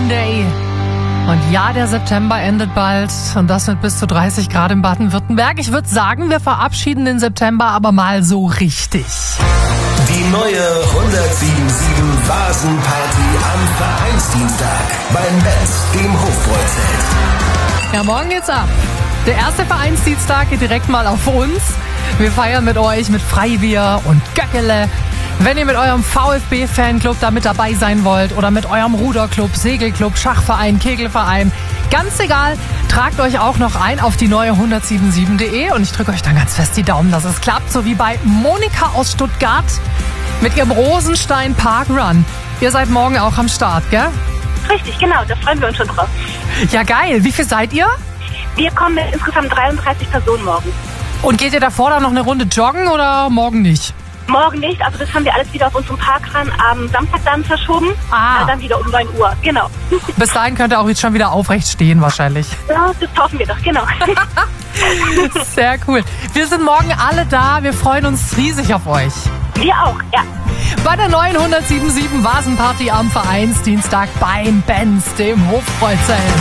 Monday. Und ja, der September endet bald und das mit bis zu 30 Grad in Baden-Württemberg. Ich würde sagen, wir verabschieden den September aber mal so richtig. Die neue 107.7 Vasenparty am Vereinsdienstag beim Benz, dem Hofbräuzelt. Ja, morgen geht's ab. Der erste Vereinsdienstag geht direkt mal auf uns. Wir feiern mit euch mit Freibier und Göckele. Wenn ihr mit eurem VfB-Fanclub da mit dabei sein wollt oder mit eurem Ruderclub, Segelclub, Schachverein, Kegelverein, ganz egal, tragt euch auch noch ein auf die neue 107.7.de und ich drücke euch dann ganz fest die Daumen, dass es klappt, so wie bei Monika aus Stuttgart mit ihrem Rosenstein Park Run. Ihr seid morgen auch am Start, gell? Richtig, genau, da freuen wir uns schon drauf. Ja, geil. Wie viel seid ihr? Wir kommen mit insgesamt 33 Personen morgen. Und geht ihr davor dann noch eine Runde joggen oder morgen nicht? Morgen nicht, also das haben wir alles wieder auf unserem Parkrun am Samstag dann verschoben. Dann wieder um 9 Uhr, genau. Bis dahin könnt ihr auch jetzt schon wieder aufrecht stehen wahrscheinlich. Ja, das hoffen wir doch, genau. Sehr cool. Wir sind morgen alle da, wir freuen uns riesig auf euch. Wir auch, ja. Bei der neuen 107.7 Vasenparty am Vereinsdienstag beim Benz, dem Hofbräuzelt.